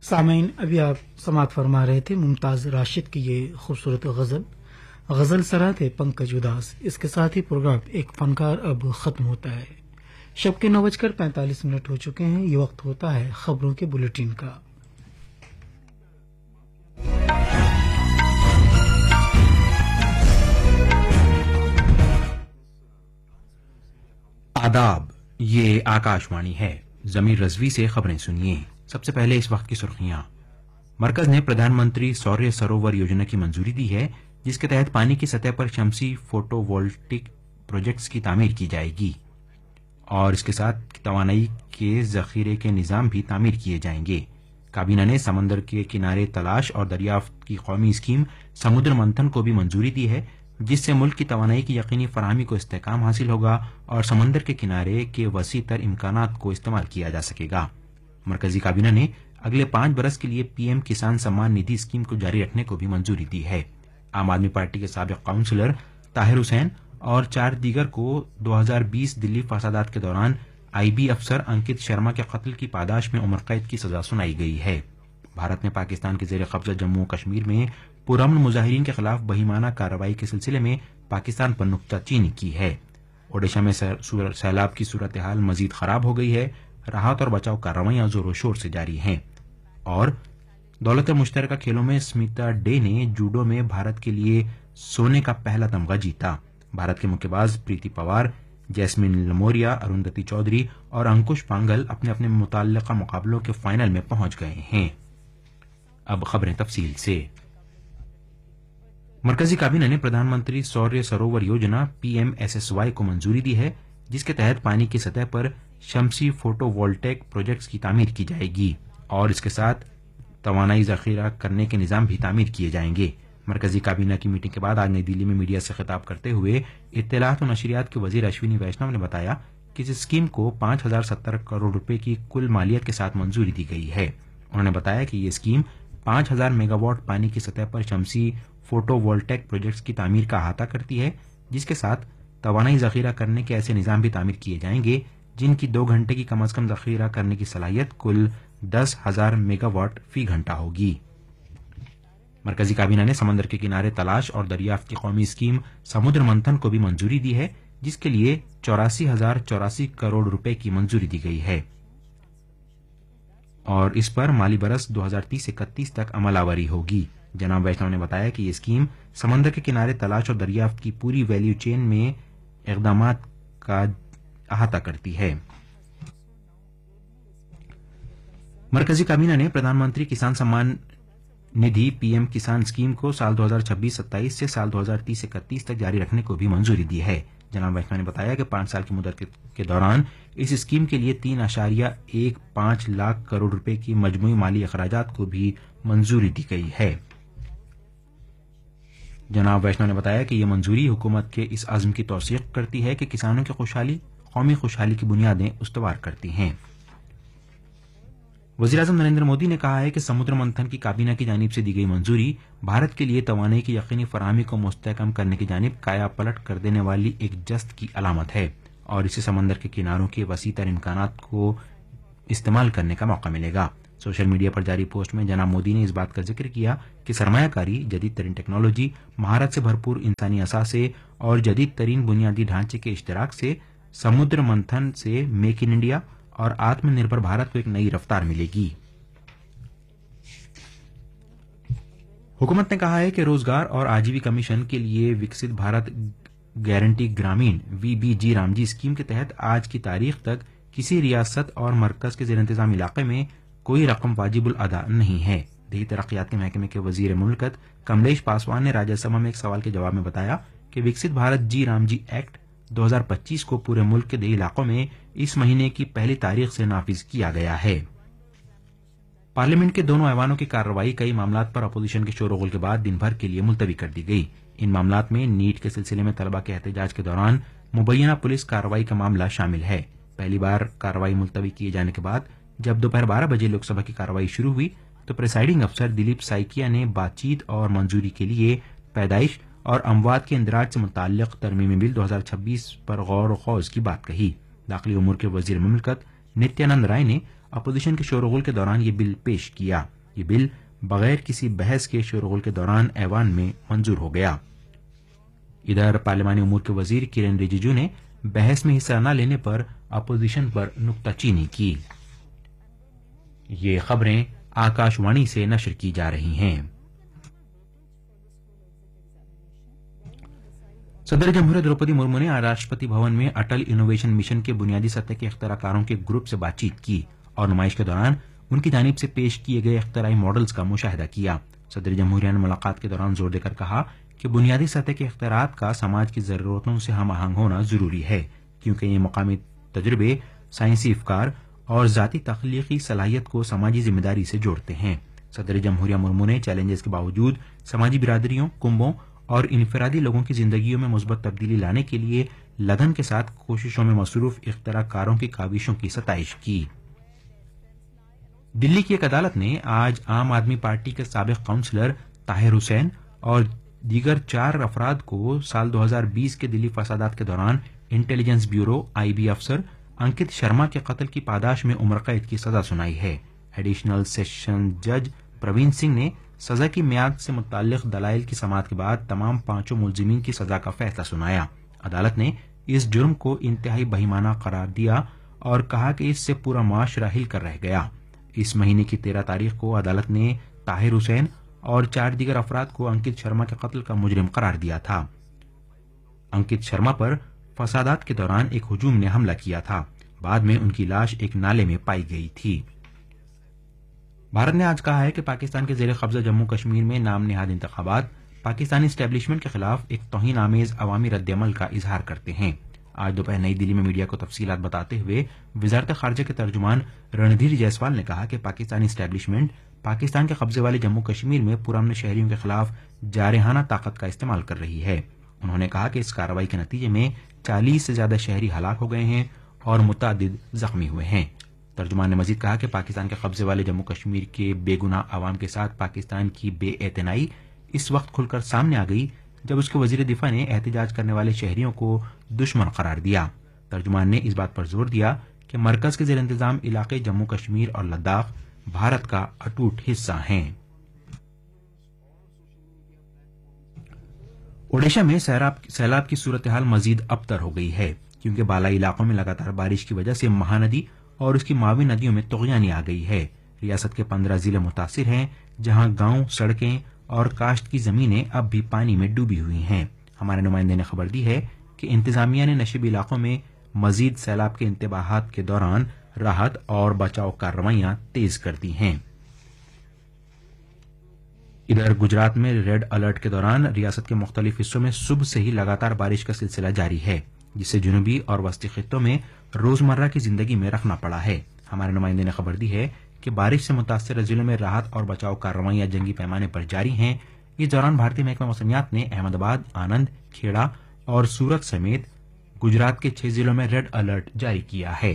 سامعین، ابھی آپ سماعت فرما رہے تھے ممتاز راشد کی یہ خوبصورت غزل سرا تھے پنکج اداس. اس کے ساتھ ہی پروگرام ایک فنکار اب ختم ہوتا ہے. شب کے 9:45 ہو چکے ہیں. یہ وقت ہوتا ہے خبروں کے بلیٹن کا. آداب، یہ آکاشوانی ہے. ضمیر رضوی سے خبریں سنیے. سب سے پہلے اس وقت کی سرخیاں. مرکز نے پردھان منتری سوریہ سروور یوجنا کی منظوری دی ہے، جس کے تحت پانی کی سطح پر شمسی فوٹو وولٹک پروجیکٹس کی تعمیر کی جائے گی اور اس کے ساتھ توانائی کے ذخیرے کے نظام بھی تعمیر کیے جائیں گے. کابینہ نے سمندر کے کنارے تلاش اور دریافت کی قومی اسکیم سمندر منتھن کو بھی منظوری دی ہے، جس سے ملک کی توانائی کی یقینی فراہمی کو استحکام حاصل ہوگا اور سمندر کے کنارے کے وسیع تر امکانات کو استعمال کیا جا سکے گا. مرکزی کابینہ نے اگلے 5 برس کے لیے P M Kisan Samman Nidhi scheme کو جاری رکھنے کو بھی منظوری دی ہے. عام آدمی پارٹی کے سابق کونسلر طاہر حسین اور 4 دیگر کو 2020 دلی فسادات کے دوران آئی بی افسر انکت شرما کے قتل کی پاداش میں عمر قید کی سزا سنائی گئی ہے. بھارت نے پاکستان کے زیر قبضہ جموں و کشمیر میں پرامن مظاہرین کے خلاف بہیمانہ کارروائی کے سلسلے میں پاکستان پر نکتہ چینی کی ہے. اوڈیشہ میں سیلاب کی صورتحال مزید خراب ہو گئی ہے. راحت اور بچاؤ کارروائیاں زور و شور سے جاری ہیں. اور دولت مشترکہ کھیلوں میں سمیتا ڈے نے جوڈو میں بھارت کے لیے سونے کا پہلا تمغہ جیتا. بھارت کے مکے باز پریتی پوار، جیسمین لموریا، اروندھتی چودھری اور انکش پانگل اپنے اپنے متعلقہ مقابلوں کے فائنل میں پہنچ گئے ہیں. اب خبریں تفصیل سے. مرکزی کابینہ نے پردھان منتری سوریہ سروور یوجنا PMSSY کو منظوری دی ہے، جس کے تحت پانی کی سطح پر شمسی فوٹو وولٹیک پروجیکٹس کی تعمیر کی جائے گی اور اس کے ساتھ توانائی ذخیرہ کرنے کے نظام بھی تعمیر کیے جائیں گے. مرکزی کابینہ کی میٹنگ کے بعد آج نئی دلی میں میڈیا سے خطاب کرتے ہوئے اطلاعات و نشریات کے وزیر اشونی ویشنو نے بتایا کہ اس اسکیم کو 5070 کروڑ روپے کی کل مالیت کے ساتھ منظوری دی گئی ہے. انہوں نے بتایا کہ یہ اسکیم 5000 میگا واٹ پانی کی سطح پر شمسی فوٹو وولٹیک پروجیکٹس کی تعمیر کا احاطہ کرتی ہے، جس کے ساتھ توانائی ذخیرہ کرنے کے ایسے نظام بھی تعمیر کیے جائیں گے جن کی 2 گھنٹے کی کم از کم ذخیرہ کرنے کی صلاحیت کل 10,000 میگا واٹ فی گھنٹہ ہوگی. مرکزی کابینہ نے سمندر کے کنارے تلاش اور دریافت کی قومی اسکیم سمندر منتھن کو بھی منظوری دی ہے، جس کے لیے 84,084 کروڑ روپے کی منظوری دی گئی ہے اور اس پر مالی برس 2030-31 تک عمل آوری ہوگی. جناب ویشنو نے بتایا کہ یہ اسکیم سمندر کے کنارے تلاش اور دریافت کی پوری ویلیو چین میں اقدامات کا احاطہ کرتی ہے. مرکزی کابینہ نے پردھان منتری کسان سمان ندھی PM کسان اسکیم کو سال 2026-27 سے سال 2030-31 تک جاری رکھنے کو بھی منظوری دی ہے. جناب ویشنو نے بتایا کہ 5 سال کی مدت کے دوران اس اسکیم کے لیے 3.15 لاکھ کروڑ روپے کی مجموعی مالی اخراجات کو بھی منظوری دی گئی ہے. جناب ویشنو نے بتایا کہ یہ منظوری حکومت کے اس عزم کی توثیق کرتی ہے کہ کسانوں کی خوشحالی قومی خوشحالی کی بنیادیں استوار کرتی ہیں. وزیراعظم نریندر مودی نے کہا ہے کہ سمندر منتھن کی کابینہ کی جانب سے دی گئی منظوری بھارت کے لیے توانائی کی یقینی فراہمی کو مستحکم کرنے کی جانب کایا پلٹ کر دینے والی ایک جست کی علامت ہے اور اسے سمندر کے کناروں کے وسیع تر امکانات کو استعمال کرنے کا موقع ملے گا. سوشل میڈیا پر جاری پوسٹ میں جناب مودی نے اس بات کا ذکر کیا کہ سرمایہ کاری، جدید ترین ٹیکنالوجی، مہارت سے بھرپور انسانی اثاثے اور جدید ترین بنیادی ڈھانچے کے اشتراک سے سمندر منتھن سے میک ان انڈیا اور آتم نربھر بھارت کو ایک نئی رفتار ملے گی. حکومت نے کہا ہے کہ روزگار اور آجیوی کمیشن کے لیے وکست Bharat guarantee Gramin VBG رامجی scheme کے تحت آج کی تاریخ تک کسی ریاست اور مرکز کے زیر انتظام علاقے میں کوئی رقم واجب الادا نہیں ہے. دیہی ترقیات کے محکمے کے وزیر مملکت کملیش پاسوان نے راجیہ سبھا میں ایک سوال کے جواب میں بتایا کہ وکست بھارت جی رامجی ایکٹ 2025 کو پورے ملک کے دیہی علاقوں میں اس مہینے کی 1 تاریخ سے نافذ کیا گیا ہے. پارلیمنٹ کے دونوں ایوانوں کی کارروائی کئی معاملات پر اپوزیشن کے شور و غل کے بعد دن بھر کے لیے ملتوی کر دی گئی. ان معاملات میں نیٹ کے سلسلے میں طلبہ کے احتجاج کے دوران مبینہ پولیس کارروائی کا معاملہ شامل ہے. پہلی بار کارروائی ملتوی کیے جانے کے بعد جب دوپہر 12 بجے لوک سبھا کی کارروائی شروع ہوئی تو پریسائڈنگ افسر دلیپ سائکیا نے بات چیت اور منظوری کے لیے پیدائش اور اموات کے اندراج سے متعلق ترمیمی بل 2026 پر غور و خوض کی بات کہی. داخلی امور کے وزیر مملکت نتیانند رائے نے اپوزیشن کے شور و غل کے دوران یہ بل پیش کیا. یہ بل بغیر کسی بحث کے شورغل کے دوران ایوان میں منظور ہو گیا۔ ادھر پارلیمانی امور کے وزیر کرن رجیجو نے بحث میں حصہ نہ لینے پر اپوزیشن پر نکتہ چینی کی۔ یہ خبریں آکاش وانی سے نشر کی جا رہی ہیں۔ صدر جمہوریہ دروپدی مرمو نے آج راشٹرپتی بھون میں اٹل انوویشن مشن کے بنیادی سطح کے اختراع کاروں کے گروپ سے بات چیت کی اور نمائش کے دوران ان کی جانب سے پیش کیے گئے اختراعی ماڈلز کا مشاہدہ کیا۔ صدر جمہوریہ نے ملاقات کے دوران زور دے کر کہا کہ بنیادی سطح کے اختراعات کا سماج کی ضرورتوں سے ہم آہنگ ہونا ضروری ہے، کیونکہ یہ مقامی تجربے، سائنسی افکار اور ذاتی تخلیقی صلاحیت کو سماجی ذمہ داری سے جوڑتے ہیں۔ صدر جمہوریہ مرمو نے چیلنجز کے باوجود سماجی برادریوں، کنبوں اور انفرادی لوگوں کی زندگیوں میں مثبت تبدیلی لانے کے لیے لگن کے ساتھ کوششوں میں مصروف اختراع کاروں کی کاوشوں کی ستائش کی۔ دلی کی ایک عدالت نے آج عام آدمی پارٹی کے سابق کونسلر طاہر حسین اور دیگر 4 افراد کو سال 2020 کے دلی فسادات کے دوران انٹیلیجنس بیورو (IB) افسر انکت شرما کے قتل کی پاداش میں عمر قید کی سزا سنائی ہے۔ ایڈیشنل سیشن جج پروین سنگھ نے سزا کی میعاد سے متعلق دلائل کی سماعت کے بعد تمام 5 ملزمین کی سزا کا فیصلہ سنایا۔ عدالت نے اس جرم کو انتہائی بہیمانہ قرار دیا اور کہا کہ اس سے پورا معاشرہ ہل کر رہ گیا۔ اس مہینے کی 13 تاریخ کو عدالت نے طاہر حسین اور 4 دیگر افراد کو انکت شرما کے قتل کا مجرم قرار دیا تھا۔ انکت شرما پر فسادات کے دوران ایک ہجوم نے حملہ کیا تھا، بعد میں ان کی لاش ایک نالے میں پائی گئی تھی۔ بھارت نے آج کہا ہے کہ پاکستان کے زیر قبضہ جموں کشمیر میں نام نہاد انتخابات پاکستانی اسٹیبلشمنٹ کے خلاف ایک توہین آمیز عوامی رد عمل کا اظہار کرتے ہیں۔ آج دوپہر نئی دلی میں میڈیا کو تفصیلات بتاتے ہوئے وزارت خارجہ کے ترجمان رندھیر جیسوال نے کہا کہ پاکستانی اسٹیبلشمنٹ پاکستان کے قبضے والے جموں کشمیر میں پرامن شہریوں کے خلاف جارحانہ طاقت کا استعمال کر رہی ہے۔ انہوں نے کہا کہ اس کارروائی کے نتیجے میں 40 سے زیادہ شہری ہلاک ہو گئے ہیں اور متعدد زخمی ہوئے ہیں۔ ترجمان نے مزید کہا کہ پاکستان کے قبضے والے جموں کشمیر کے بے گناہ عوام کے ساتھ پاکستان کی بے اعتنائی اس وقت کھل کر سامنے آ گئی جب اس کے وزیر دفاع نے احتجاج کرنے والے شہریوں کو دشمن قرار دیا۔ ترجمان نے اس بات پر زور دیا کہ مرکز کے زیر انتظام علاقے جموں کشمیر اور لداخ بھارت کا اٹوٹ حصہ ہیں۔ اوڈیشہ میں سیلاب کی صورتحال مزید ابتر ہو گئی ہے، کیونکہ بالائی علاقوں میں لگاتار بارش کی وجہ سے مہاندی اور اس کی معاون ندیوں میں طغیانی آ گئی ہے۔ ریاست کے 15 ضلع متاثر ہیں، جہاں گاؤں، سڑکیں اور کاشت کی زمینیں اب بھی پانی میں ڈوبی ہوئی ہیں۔ ہمارے نمائندے نے خبر دی ہے کہ انتظامیہ نے نشیبی علاقوں میں مزید سیلاب کے انتباہات کے دوران راحت اور بچاؤ کارروائیاں تیز کر دی ہیں۔ ادھر گجرات میں ریڈ الرٹ کے دوران ریاست کے مختلف حصوں میں صبح سے ہی لگاتار بارش کا سلسلہ جاری ہے، جس سے جنوبی اور وسطی خطوں میں روزمرہ کی زندگی میں رکھنا پڑا ہے۔ ہمارے نمائندے نے خبر دی ہے کہ بارش سے متاثرہ ضلعوں میں راحت اور بچاؤ کارروائیاں جنگی پیمانے پر جاری ہیں۔ اس دوران بھارتی محکمہ موسمیات نے احمد آباد، آنند، کھیڑا اور سورت سمیت گجرات کے 6 ضلعوں میں ریڈ الرٹ جاری کیا ہے۔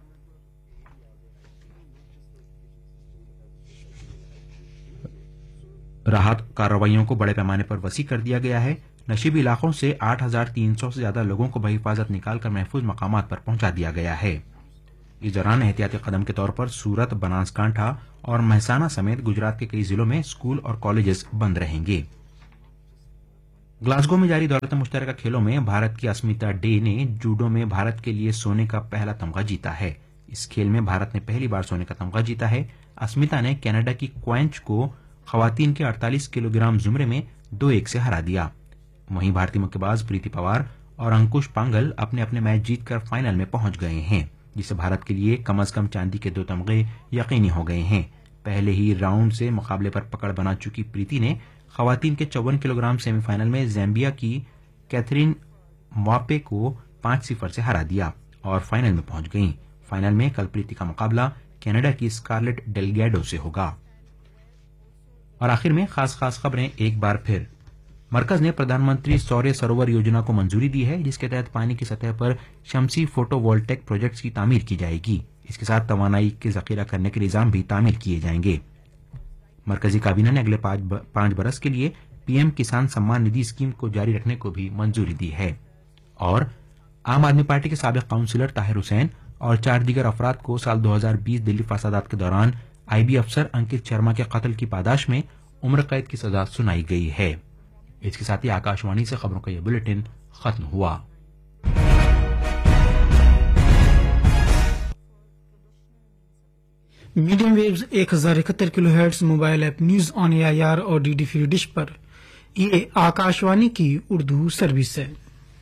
راحت کارروائیوں کو بڑے پیمانے پر وسیع کر دیا گیا ہے۔ نشیبی علاقوں سے 8300 سے زیادہ لوگوں کو بحفاظت نکال کر محفوظ مقامات پر پہنچا دیا گیا ہے۔ اس دوران احتیاطی قدم کے طور پر سورت، بناسکانٹھا اور مہسانہ سمیت گجرات کے کئی ضلعوں میں اسکول اور کالجز بند رہیں گے۔ گلاسگو میں جاری دولت مشترکہ کھیلوں میں بھارت کی اسمیتا ڈے نے جوڈو میں بھارت کے لیے سونے کا پہلا تمغہ جیتا ہے۔ اس کھیل میں بھارت نے پہلی بار سونے کا تمغہ جیتا ہے۔ اسمیتا نے کینیڈا کی کوئنچ کو خواتین کے 48 کلو گرام زمرے میں 2-1 سے ہرا دیا۔ وہیں بھارتی مکہ باز پریتی پوار اور انکش پانگل اپنے اپنے میچ جیت کر فائنل میں پہنچ گئے ہیں، جس سے بھارت کے لیے کم از کم چاندی کے 2 تمغے یقینی ہو گئے ہیں۔ پہلے ہی راؤنڈ سے مقابلے پر پکڑ بنا چکی پریتی نے خواتین کے 54 کلو گرام سیمی فائنل میں زیمبیا کی کیتھرین مواپے کو 5-0 سے ہرا دیا اور فائنل میں پہنچ گئیں۔ فائنل میں کل پریتی کا مقابلہ کینیڈا کی اسکارلیٹ ڈیلگیڈو سے ہوگا۔ اور آخر میں خاص خبریں ایک بار پھر۔ مرکز نے پردھان منتری سوریہ سروور یوجنا کو منظوری دی ہے، جس کے تحت پانی کی سطح پر شمسی فوٹو وولٹیک پروجیکٹس کی تعمیر کی جائے گی۔ اس کے ساتھ توانائی کے ذخیرہ کرنے کے نظام بھی تعمیر کیے جائیں گے۔ مرکزی کابینہ نے اگلے 5 برس کے لیے PM کسان سمان ندھی اسکیم کو جاری رکھنے کو بھی منظوری دی ہے۔ اور عام آدمی پارٹی کے سابق کونسلر طاہر حسین اور 4 دیگر افراد کو سال 2020 دلی فسادات کے دوران IB अफसर अंकित शर्मा के कत्ल की पादाश में उम्र कैद की सजा सुनाई गई है। इसके साथ ही आकाशवाणी से खबरों का यह बुलेटिन खत्म हुआ। Medium waves 1071 kilohertz mobile app news on AIR और DD फ्री डिश पर ये आकाशवाणी की उर्दू सर्विस है।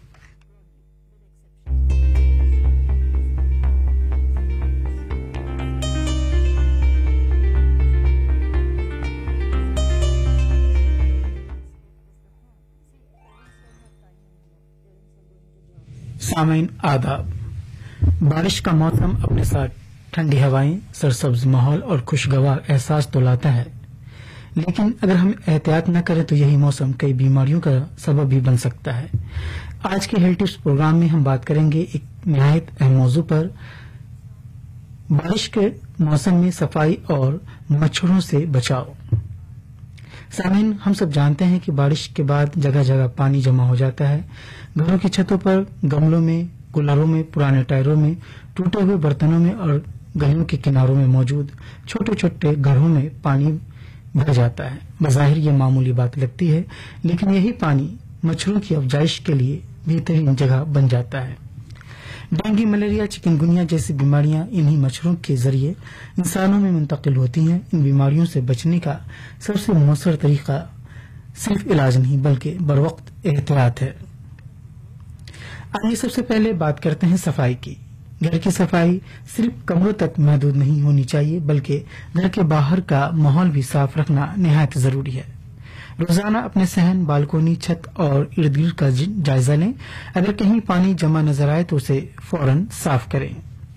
सामईन आदाब। बारिश का मौसम अपने साथ ठंडी हवाएं, सरसब्ज माहौल और खुशगवार एहसास तो लाता है, लेकिन अगर हम एहतियात न करें तो यही मौसम कई बीमारियों का सबब भी बन सकता है। आज के हेल्थ टिप्स प्रोग्राम में हम बात करेंगे एक निहायत अहम मौजू पर, बारिश के मौसम में सफाई और मच्छरों से बचाव। सामीन, हम सब जानते हैं कि बारिश के बाद जगह जगह पानी जमा हो जाता है। घरों की छतों पर, गमलों में, कूलरों में, पुराने टायरों में, टूटे हुए बर्तनों में और गलियों के किनारों में मौजूद छोटे छोटे घरों में पानी भर जाता है। बज़ाहिर ये मामूली बात लगती है, लेकिन यही पानी मच्छरों की अफजाइश के लिए बेहतरीन जगह बन जाता है। डेंगू, मलेरिया, चिकनगुनिया जैसी बीमारियां इन्हीं मच्छरों के जरिए इंसानों में मुंतकिल होती हैं। इन बीमारियों से बचने का सबसे मौसर तरीका सिर्फ इलाज नहीं बल्कि बरवक्त एहतियात है। आइए सबसे पहले बात करते हैं सफाई की। घर की सफाई सिर्फ कमरों तक महदूद नहीं होनी चाहिए, बल्कि घर के बाहर का माहौल भी साफ रखना निहायत जरूरी है। रोजाना अपने सहन, बालकोनी, छत और इर्द गिर्द का जायजा लें। अगर कहीं पानी जमा नजर आए तो उसे फौरन साफ करें।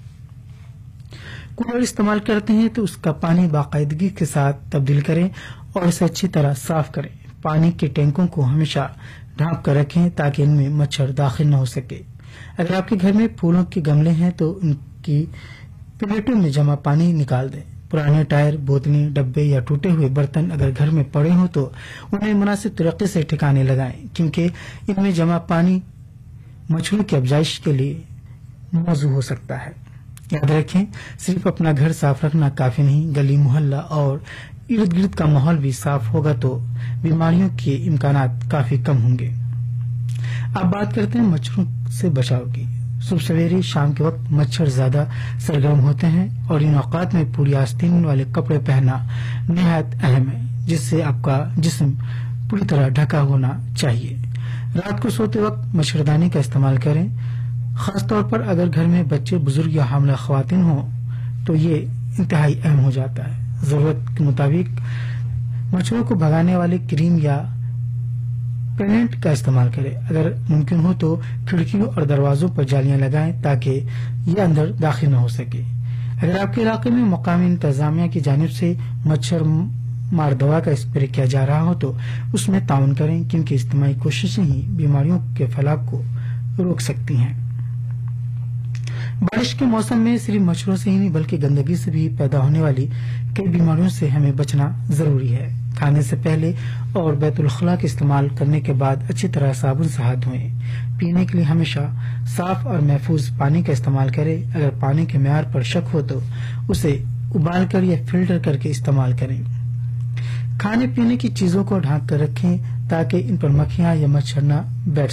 कूलर इस्तेमाल करते हैं तो उसका पानी बाकायदगी के साथ तब्दील करें और इसे अच्छी तरह साफ करें। पानी के टैंकों को हमेशा ढांप कर रखें ताकि इनमें मच्छर दाखिल न हो सके। अगर आपके घर में फूलों के गमले हैं तो उनकी प्लेटों में जमा पानी निकाल दें। पुराने टायर, बोतलें, डब्बे या टूटे हुए बर्तन अगर घर में पड़े हों तो उन्हें मुनासिब तरीके से ठिकाने लगाएं, क्योंकि इनमें जमा पानी मच्छरों की अफजाइश के लिए मौजू हो सकता है। याद रखें, सिर्फ अपना घर साफ रखना काफी नहीं, गली, मोहल्ला और इर्द गिर्द का माहौल भी साफ होगा तो बीमारियों के इम्कानात काफी कम होंगे। अब बात करते हैं मच्छरों से बचाव की। सुबह सवेरे, शाम के वक्त मच्छर ज्यादा सरगर्म होते हैं और इन औकात में पूरी आस्तीन वाले कपड़े पहनना निहायत अहम है, जिससे आपका जिस्म पूरी तरह ढका होना चाहिए। रात को सोते वक्त मच्छरदानी का इस्तेमाल करें। खासतौर पर अगर घर में बच्चे, बुजुर्ग या हामला ख्वातीन हो तो ये इंतहाई अहम हो जाता है। जरूरत के मुताबिक मच्छरों को भगाने वाले क्रीम या पेनेंट का इस्तेमाल करें। अगर मुमकिन हो तो खिड़कियों और दरवाजों पर जालियां लगाएं ताकि ये अंदर दाखिल न हो सके। अगर आपके इलाके में मकामी इंतजामिया की जानिब से मच्छर मार दवा का स्प्रे किया जा रहा हो तो उसमें ताउन करें, क्योंकि इज्तिमाई कोशिशें ही बीमारियों के फैलाव को रोक सकती हैं। बारिश के मौसम में सिर्फ मच्छरों से ही नहीं बल्कि गंदगी से भी पैदा होने वाली कई बीमारियों से हमें बचना जरूरी है। खाने से पहले और बैतुल खला के इस्तेमाल करने के बाद अच्छी तरह साबुन से हाथ धोएं। पीने के लिए हमेशा साफ और महफूज पानी का इस्तेमाल करें। अगर पानी के मेयार पर शक हो तो उसे उबाल कर या फिल्टर करके इस्तेमाल करें। खाने पीने की चीजों को ढांक कर रखें ताकि इन पर मक्खियां या मच्छर न बैठ